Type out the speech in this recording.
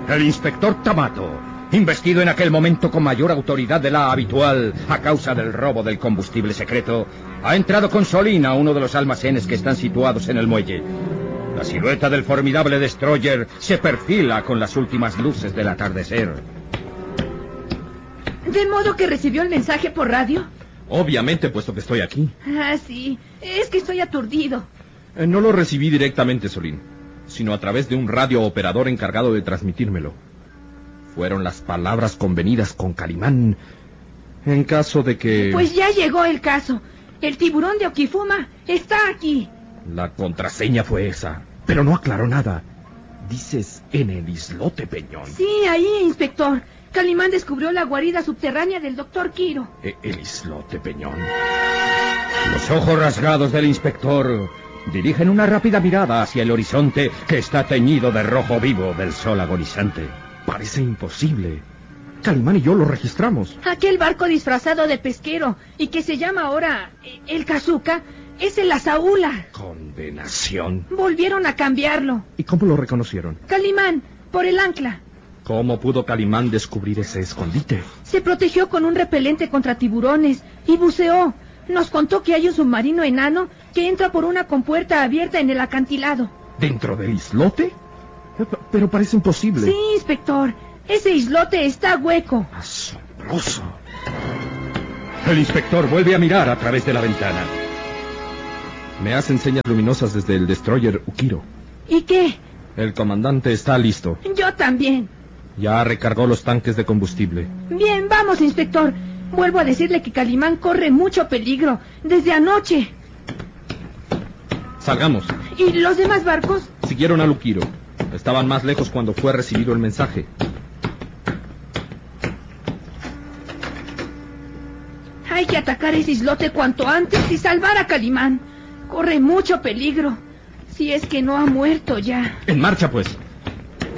El inspector Tamato, investido en aquel momento con mayor autoridad de la habitual a causa del robo del combustible secreto, ha entrado con Solín a uno de los almacenes que están situados en el muelle. La silueta del formidable destroyer se perfila con las últimas luces del atardecer. ¿De modo que recibió el mensaje por radio? Obviamente, puesto que estoy aquí. Ah, sí. Es que estoy aturdido. No lo recibí directamente, Solín, sino a través de un radiooperador encargado de transmitírmelo. Fueron las palabras convenidas con Calimán en caso de que... Pues ya llegó el caso. El tiburón de Okifuma está aquí. La contraseña fue esa, pero no aclaró nada. Dices en el islote Peñón. Sí, ahí, inspector. Calimán descubrió la guarida subterránea del doctor Quiro. El islote Peñón. Los ojos rasgados del inspector dirigen una rápida mirada hacia el horizonte que está teñido de rojo vivo del sol agonizante. Parece imposible. Calimán y yo lo registramos. Aquel barco disfrazado de pesquero y que se llama ahora el Kazuka es el Asaula. Condenación. Volvieron a cambiarlo. ¿Y cómo lo reconocieron? Calimán, por el ancla. ¿Cómo pudo Calimán descubrir ese escondite? Se protegió con un repelente contra tiburones y buceó. Nos contó que hay un submarino enano que entra por una compuerta abierta en el acantilado. ¿Dentro del islote? Pero parece imposible. Sí, inspector. Ese islote está hueco. Asombroso. El inspector vuelve a mirar a través de la ventana. Me hacen señas luminosas desde el destroyer Ukiro. ¿Y qué? El comandante está listo. Yo también. Ya recargó los tanques de combustible. Bien, vamos, inspector. Vuelvo a decirle que Calimán corre mucho peligro desde anoche. Salgamos. ¿Y los demás barcos? Siguieron al Ukiro. Estaban más lejos cuando fue recibido el mensaje. Hay que atacar ese islote cuanto antes y salvar a Calimán. Corre mucho peligro. Si es que no ha muerto ya. En marcha, pues.